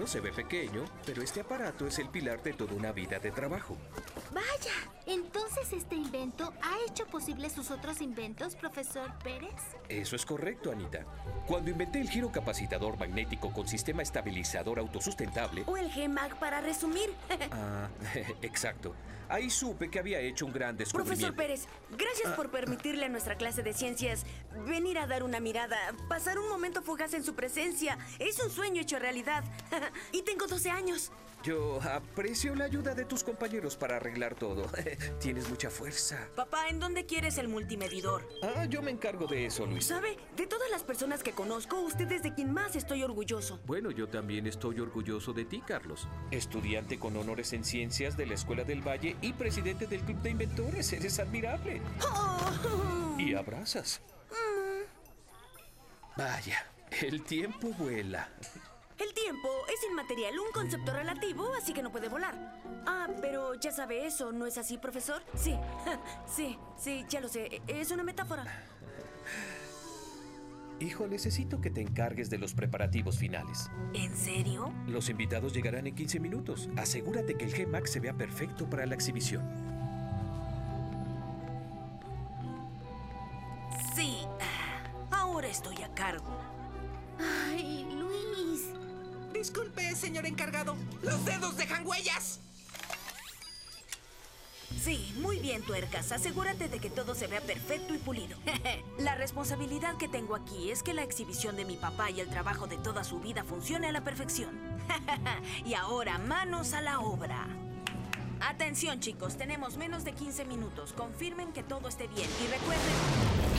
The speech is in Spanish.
Bueno, se ve pequeño, pero este aparato es el pilar de toda una vida de trabajo. Vaya, entonces este invento ha hecho posible sus otros inventos, profesor Pérez. Eso es correcto, Anita. Cuando inventé el giro capacitador magnético con sistema estabilizador autosustentable... O el GMAG para resumir. Ah, exacto. Ahí supe que había hecho un gran descubrimiento. Profesor Pérez, gracias por permitirle a nuestra clase de ciencias venir a dar una mirada, pasar un momento fugaz en su presencia. Es un sueño hecho realidad. Y tengo 12 años. Yo aprecio la ayuda de tus compañeros para arreglar todo. Tienes mucha fuerza. Papá, ¿en dónde quieres el multimedidor? Yo me encargo de eso, Luis. ¿Sabe? De todas las personas que conozco, usted es de quien más estoy orgulloso. Bueno, yo también estoy orgulloso de ti, Carlos. Estudiante con honores en ciencias de la Escuela del Valle y presidente del Club de Inventores. Eres admirable. Oh. Y abrazas. Vaya, el tiempo vuela. El tiempo es inmaterial, un concepto relativo, así que no puede volar. Pero ya sabe eso, ¿no es así, profesor? Sí, sí, ya lo sé. Es una metáfora. Hijo, necesito que te encargues de los preparativos finales. ¿En serio? Los invitados llegarán en 15 minutos. Asegúrate que el GMAX se vea perfecto para la exhibición. Sí, ahora estoy a cargo. Ay, Luis. Disculpe, señor encargado. ¡Los dedos dejan huellas! Sí, muy bien, tuercas. Asegúrate de que todo se vea perfecto y pulido. La responsabilidad que tengo aquí es que la exhibición de mi papá y el trabajo de toda su vida funcione a la perfección. Y ahora, manos a la obra. Atención, chicos. Tenemos menos de 15 minutos. Confirmen que todo esté bien. Y recuerden...